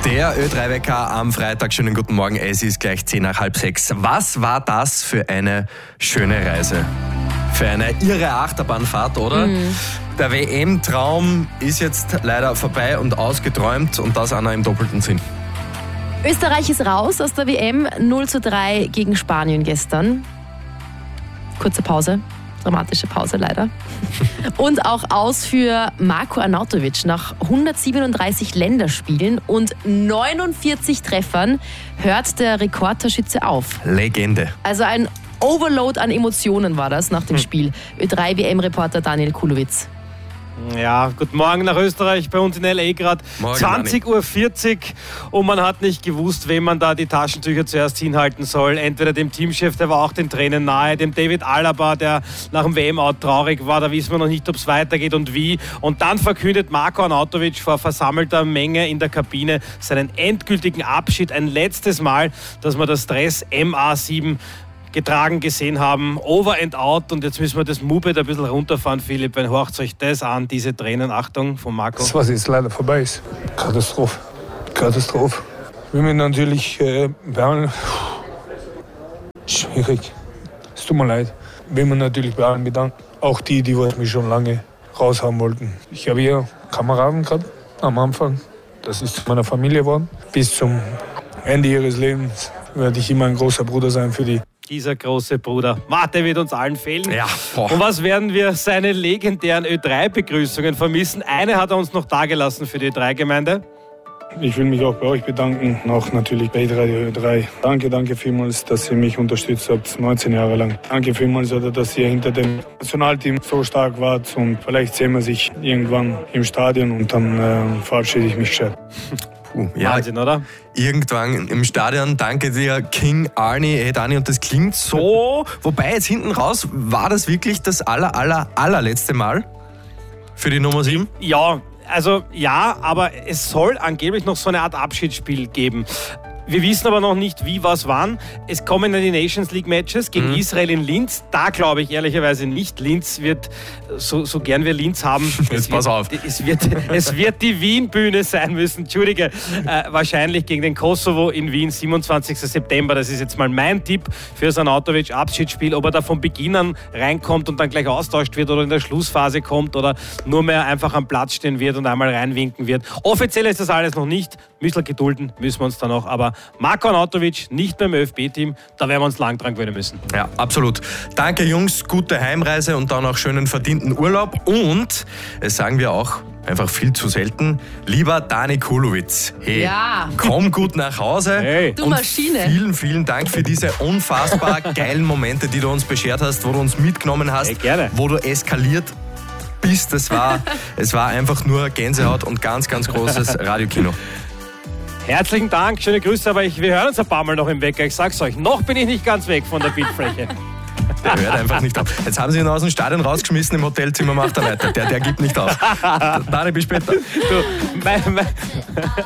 Der Ö3-Wecker am Freitag. Schönen guten Morgen. Es ist gleich 5:10. Was war das für eine schöne Reise? Für eine irre Achterbahnfahrt, oder? Der WM-Traum ist jetzt leider vorbei und ausgeträumt und das auch noch im doppelten Sinn. Österreich ist raus aus der WM. 0:3 gegen Spanien gestern. Kurze Pause. Dramatische Pause leider. Und auch aus für Marko Arnautovic. Nach 137 Länderspielen und 49 Treffern hört der Rekordtorschütze auf. Legende. Also ein Overload an Emotionen war das nach dem Spiel. Ö3-WM-Reporter Daniel Kulowitz. Ja, guten Morgen nach Österreich, bei uns in L.A. gerade 20:40 Uhr und man hat nicht gewusst, wem man da die Taschentücher zuerst hinhalten soll. Entweder dem Teamchef, der war auch den Tränen nahe, dem David Alaba, der nach dem WM-Out traurig war, da wissen wir noch nicht, ob es weitergeht und wie. Und dann verkündet Marko Arnautovic vor versammelter Menge in der Kabine seinen endgültigen Abschied. Ein letztes Mal, dass wir das Dress MA7 getragen gesehen haben, over and out, und jetzt müssen wir das Moped ein bisschen runterfahren, Philipp, wenn horcht euch das an, diese Tränen, Achtung, von Marco. Das, was jetzt leider vorbei ist, Katastrophe. Wir müssen natürlich schwierig, es tut mir leid, wir müssen natürlich bei allen bedanken, auch die mich schon lange raushaben wollten. Ich habe hier Kameraden gehabt am Anfang, das ist zu meiner Familie geworden, bis zum Ende ihres Lebens werde ich immer ein großer Bruder sein für die. Dieser große Bruder. Der wird uns allen fehlen. Ja, und was werden wir seine legendären Ö3-Begrüßungen vermissen? Eine hat er uns noch dagelassen für die Ö3-Gemeinde. Ich will mich auch bei euch bedanken, auch natürlich bei Radio Ö3. Danke vielmals, dass ihr mich unterstützt habt, 19 Jahre lang. Danke vielmals, dass ihr hinter dem Nationalteam so stark wart, und vielleicht sehen wir sich irgendwann im Stadion und dann verabschiede ich mich gescheit. Ja, Wahnsinn, oder? Irgendwann im Stadion. Danke dir, King Arnie. Hey Dani, und das klingt so, wobei jetzt hinten raus, war das wirklich das allerletzte Mal für die Nummer 7? Ja, also ja, aber es soll angeblich noch so eine Art Abschiedsspiel geben. Wir wissen aber noch nicht, wie, was, wann. Es kommen ja die Nations League Matches gegen Israel in Linz. Da glaube ich ehrlicherweise nicht. Linz wird, so gern wir Linz haben, pass auf. Es wird die Wien-Bühne sein müssen. Entschuldige, wahrscheinlich gegen den Kosovo in Wien, 27. September. Das ist jetzt mal mein Tipp für das Arnautovic-Abschiedsspiel. Ob er da von Beginn an reinkommt und dann gleich austauscht wird oder in der Schlussphase kommt oder nur mehr einfach am Platz stehen wird und einmal reinwinken wird. Offiziell ist das alles noch nicht. Müssen gedulden, müssen wir uns da noch. Aber Marko Arnautovic nicht beim ÖFB-Team, da werden wir uns lang dran gewöhnen müssen. Ja, absolut. Danke Jungs, gute Heimreise und dann auch schönen verdienten Urlaub. Und, das sagen wir auch einfach viel zu selten, lieber Dani Kulowitz, hey, Ja. komm gut nach Hause. Hey. Du Und Maschine. vielen Dank für diese unfassbar geilen Momente, die du uns beschert hast, wo du uns mitgenommen hast, Hey, gerne. wo du eskaliert bist. Es war einfach nur Gänsehaut und ganz, ganz großes Radiokino. Herzlichen Dank, schöne Grüße, aber wir hören uns ein paar Mal noch im Wecker. Ich sag's euch, noch bin ich nicht ganz weg von der Bildfläche. Der hört einfach nicht auf. Jetzt haben sie ihn aus dem Stadion rausgeschmissen, im Hotelzimmer macht er weiter. Der gibt nicht auf. Dani, bis später. Du,